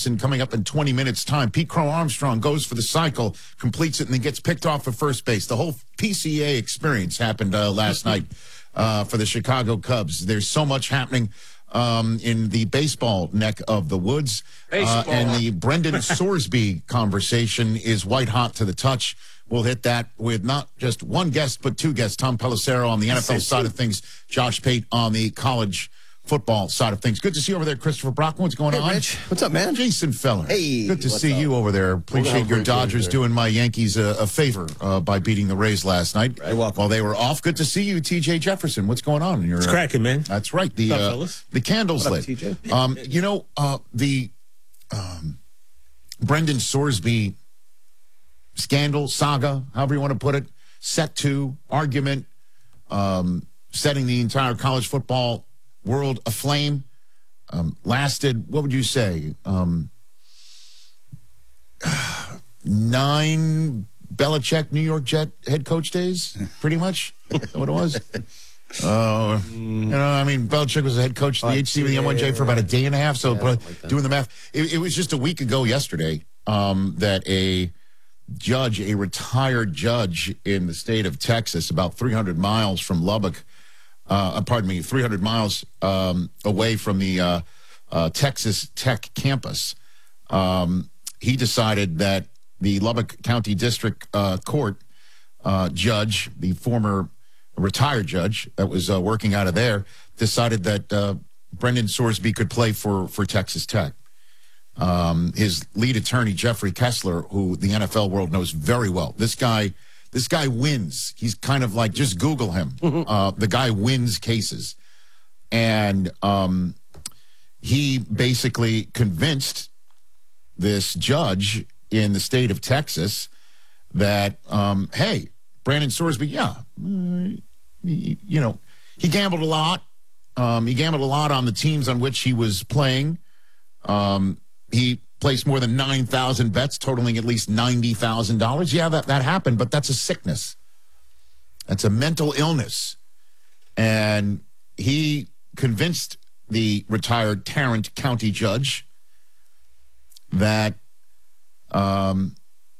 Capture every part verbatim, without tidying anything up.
Johnson coming up in twenty minutes' time. Pete Crow Armstrong goes for the cycle, completes it, and then gets picked off at first base. The whole P C A experience happened uh, last night uh, for the Chicago Cubs. There's so much happening um, in the baseball neck of the woods. Uh, and the Brendan Sorsby conversation is white hot to the touch. We'll hit that with not just one guest, but two guests. Tom Pelissero on the N F L side of things, Josh Pate on the college football side of things. Good to see you over there, Christopher Brockman. What's going hey, on? Rich. What's up, man? Jason Feller. Hey. Good to see up? you over there. Appreciate your Dodgers doing my Yankees a, a favor uh, by beating the Rays last night. You're welcome. While they were off. Good to see you, T J Jefferson. What's going on? In your, it's cracking, man. That's right. The What's up, uh, fellas? the candles What lit. up, T J? Um, you know, uh, the um, Brendan Sorsby scandal, saga, however you want to put it, set to, argument, um, setting the entire college football world aflame, um, lasted, what would you say, um, nine Belichick New York Jet head coach days, pretty much? Is that what it was? Uh, you know, I mean, Belichick was the head coach of the H C with the M one J for about a day and a half, so yeah, like doing the math. It, it was just a week ago yesterday um, that a judge, a retired judge in the state of Texas, about three hundred miles from Lubbock, uh, pardon me, three hundred miles um, away from the uh, uh, Texas Tech campus, um, he decided that the Lubbock County District uh, Court uh, judge, the former retired judge that was uh, working out of there, decided that uh, Brendan Sorsby could play for, for Texas Tech. Um, his lead attorney, Jeffrey Kessler, who the N F L world knows very well. This guy, this guy wins. He's kind of like, just Google him. Uh, the guy wins cases. And um, he basically convinced this judge in the state of Texas that, um, hey, Brandon Sorsby, yeah, mm, he, you know, he gambled a lot. Um, he gambled a lot on the teams on which he was playing. Um, he placed more than nine thousand bets, totaling at least ninety thousand dollars. Yeah, that, that happened, but that's a sickness. That's a mental illness. And he convinced the retired Tarrant County judge that um,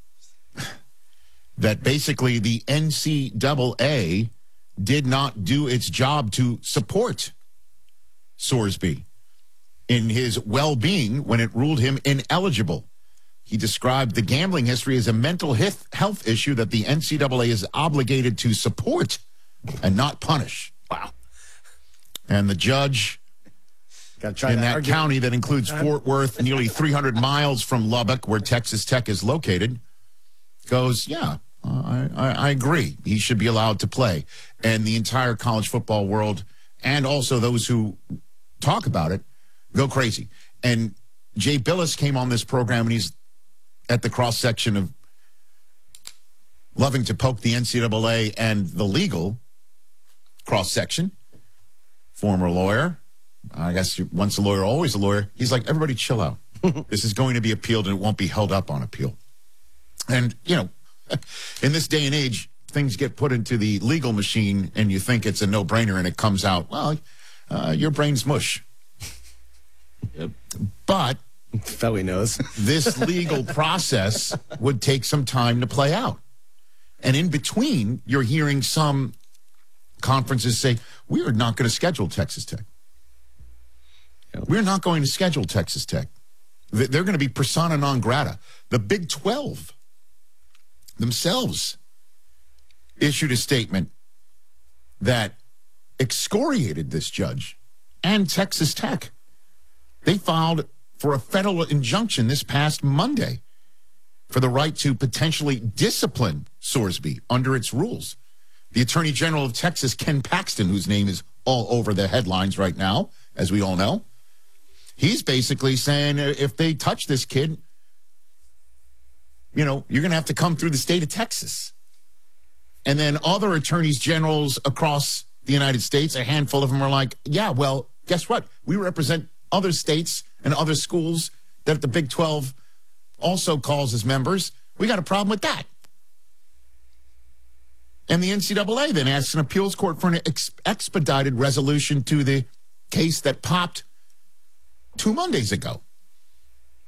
that basically the N C double A did not do its job to support Sorsby in his well-being when it ruled him ineligible. He described the gambling history as a mental health issue that the N C double A is obligated to support and not punish. Wow. And the judge in that, that county that includes Fort Worth, nearly three hundred miles from Lubbock, where Texas Tech is located, goes, yeah, uh, I, I agree. He should be allowed to play. And the entire college football world, and also those who talk about it, go crazy. And Jay Billis came on this program, and he's at the cross-section of loving to poke the N C double A and the legal cross-section. Former lawyer. I guess once a lawyer, always a lawyer. He's like, everybody chill out. This is going to be appealed, and it won't be held up on appeal. And, you know, in this day and age, things get put into the legal machine, and you think it's a no-brainer, and it comes out, well, uh, your brain's mush. Yep. But Felly knows. This legal process would take some time to play out. And in between, you're hearing some conferences say, we are not going to schedule Texas Tech. Yep. We're not going to schedule Texas Tech. They're going to be persona non grata. The Big twelve themselves issued a statement that excoriated this judge and Texas Tech. They filed for a federal injunction this past Monday for the right to potentially discipline Sorsby under its rules. The Attorney General of Texas, Ken Paxton, whose name is all over the headlines right now, as we all know, he's basically saying if they touch this kid, you know, you're going to have to come through the state of Texas. And then other attorneys generals across the United States, a handful of them are like, yeah, well, guess what? We represent other states and other schools that the Big twelve also calls as members. We got a problem with that. And the N C double A then asks an appeals court for an ex- expedited resolution to the case that popped two Mondays ago.